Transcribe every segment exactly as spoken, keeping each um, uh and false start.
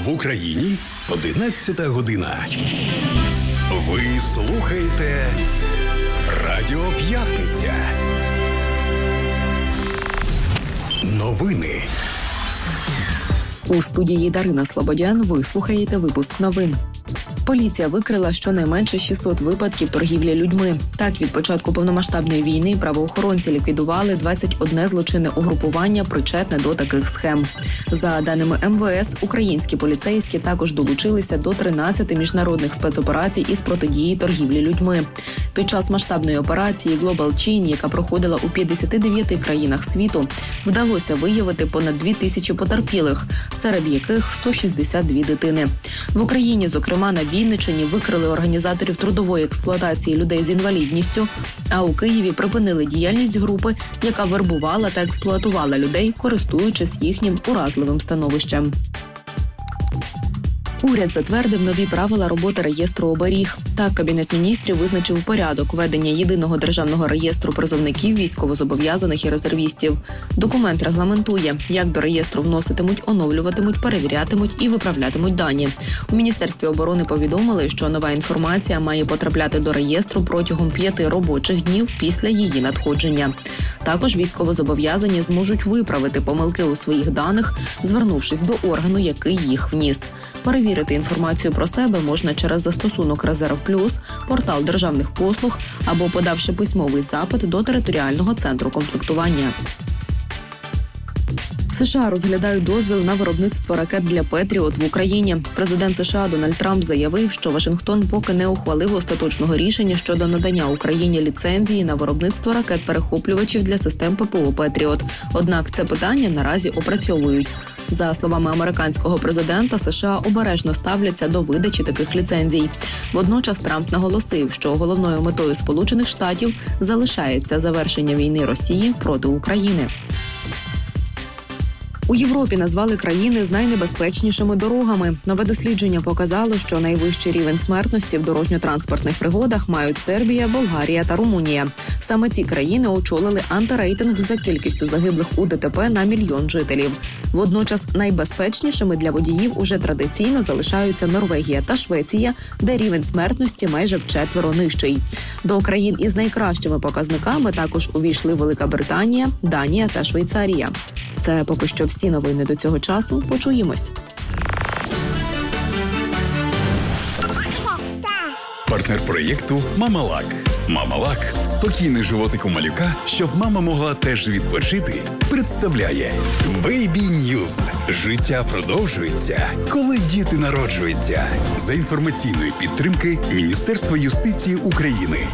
В Україні одинадцята година. Ви слухаєте Радіо П'ятниця. Новини. У студії Дарина Слободян ви слухаєте випуск новин. Поліція викрила щонайменше шістсот випадків торгівлі людьми. Так, від початку повномасштабної війни правоохоронці ліквідували двадцять одне злочинне угрупування, причетне до таких схем. За даними ем ве ес, українські поліцейські також долучилися до тринадцяти міжнародних спецоперацій із протидії торгівлі людьми. Під час масштабної операції Global Chain, яка проходила у п'ятдесяти дев'яти країнах світу, вдалося виявити понад дві тисячі потерпілих, серед яких сто шістдесят дві дитини. В Україні, зокрема, на Вінниччині викрили організаторів трудової експлуатації людей з інвалідністю, а у Києві припинили діяльність групи, яка вербувала та експлуатувала людей, користуючись їхнім уразливим становищем. Уряд затвердив нові правила роботи реєстру оберіг. Так, Кабінет міністрів визначив порядок ведення єдиного державного реєстру призовників, військовозобов'язаних і резервістів. Документ регламентує, як до реєстру вноситимуть, оновлюватимуть, перевірятимуть і виправлятимуть дані. У Міністерстві оборони повідомили, що нова інформація має потрапляти до реєстру протягом п'яти робочих днів після її надходження. Також військовозобов'язані зможуть виправити помилки у своїх даних, звернувшись до органу, який їх вніс. Перевірити інформацію про себе можна через застосунок «Резерв Плюс», портал державних послуг або подавши письмовий запит до територіального центру комплектування. США розглядають дозвіл на виробництво ракет для «Петріот» в Україні. Президент США Дональд Трамп заявив, що Вашингтон поки не ухвалив остаточного рішення щодо надання Україні ліцензії на виробництво ракет-перехоплювачів для систем ППО «Петріот». Однак це питання наразі опрацьовують. За словами американського президента, США обережно ставляться до видачі таких ліцензій. Водночас Трамп наголосив, що головною метою Сполучених Штатів залишається завершення війни Росії проти України. У Європі назвали країни з найнебезпечнішими дорогами. Нове дослідження показало, що найвищий рівень смертності в дорожньо-транспортних пригодах мають Сербія, Болгарія та Румунія. Саме ці країни очолили антирейтинг за кількістю загиблих у де те пе на мільйон жителів. Водночас найбезпечнішими для водіїв уже традиційно залишаються Норвегія та Швеція, де рівень смертності майже вчетверо нижчий. До країн із найкращими показниками також увійшли Велика Британія, Данія та Швейцарія. Це поки що всі новини до цього часу. Почуємось. Партнер проєкту «Мамалак». «Мамалак» – спокійний животик у малюка, щоб мама могла теж відпочити, представляє Baby News. Життя продовжується, коли діти народжуються. За інформаційної підтримки Міністерства юстиції України.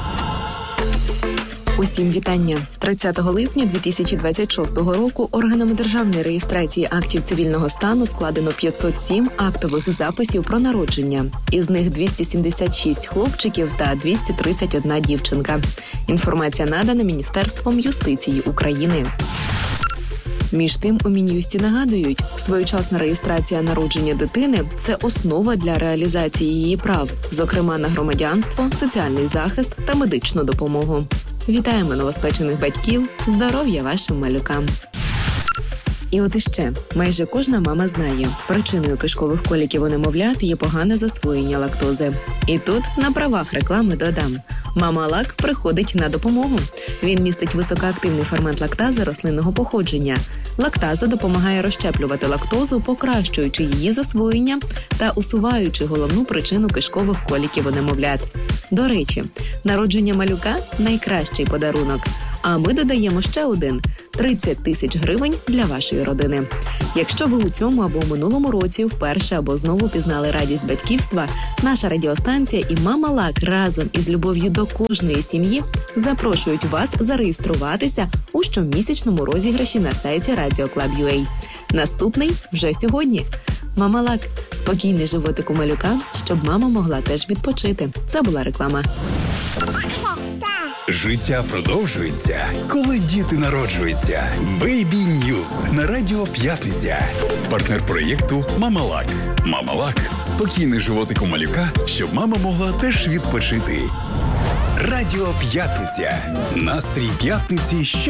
Усім вітання. тридцятого липня дві тисячі двадцять шостого року органами державної реєстрації актів цивільного стану складено п'ятсот сім актових записів про народження. Із них двісті сімдесят шість хлопчиків та двісті тридцять одна дівчинка. Інформація надана Міністерством юстиції України. Між тим, у Мін'юсті нагадують, своєчасна реєстрація народження дитини – це основа для реалізації її прав, зокрема на громадянство, соціальний захист та медичну допомогу. Вітаємо новоспечених батьків, здоров'я вашим малюкам! І от іще, майже кожна мама знає, причиною кишкових коліків у немовлят є погане засвоєння лактози. І тут на правах реклами додам. Мамалак приходить на допомогу. Він містить високоактивний фермент лактази рослинного походження. Лактаза допомагає розщеплювати лактозу, покращуючи її засвоєння та усуваючи головну причину кишкових коліків у немовлят. До речі, народження малюка – найкращий подарунок. А ми додаємо ще один – тридцять тисяч гривень для вашої родини. Якщо ви у цьому або у минулому році вперше або знову пізнали радість батьківства, наша радіостанція і Мамалак разом із любов'ю до кожної сім'ї запрошують вас зареєструватися у щомісячному розіграші на сайті радіо клаб крапка ю а. Наступний вже сьогодні. Мамалак – спокійний животик у малюка, щоб мама могла теж відпочити. Це була реклама. Життя продовжується, коли діти народжуються. Baby News на Радіо П'ятниця. Партнер проєкту «Мамалак». «Мамалак» – спокійний животик у малюка, щоб мама могла теж відпочити. Радіо П'ятниця. Настрій п'ятниці